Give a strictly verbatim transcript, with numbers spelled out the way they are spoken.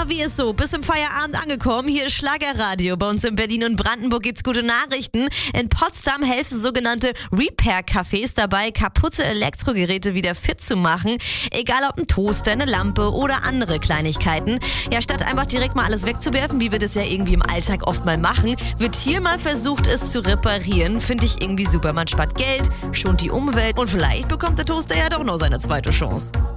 Aber wie ist so? Bis im Feierabend angekommen. Hier ist Schlagerradio. Bei uns in Berlin und Brandenburg gibt's gute Nachrichten. In Potsdam helfen sogenannte Repair-Cafés dabei, kaputte Elektrogeräte wieder fit zu machen. Egal ob ein Toaster, eine Lampe oder andere Kleinigkeiten. Ja, statt einfach direkt mal alles wegzuwerfen, wie wir das ja irgendwie im Alltag oft mal machen, wird hier mal versucht, es zu reparieren. Finde ich irgendwie super. Man spart Geld, schont die Umwelt und vielleicht bekommt der Toaster ja doch noch seine zweite Chance.